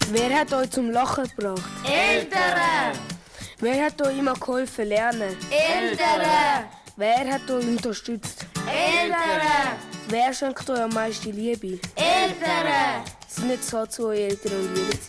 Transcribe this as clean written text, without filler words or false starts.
Wer hat euch zum Lachen gebracht? Eltern! Wer hat euch immer geholfen lernen? Eltern! Wer hat euch unterstützt? Eltern! Wer schenkt euch am meisten Liebe? Eltern! Seid nicht so zu euren Eltern und lieben sie.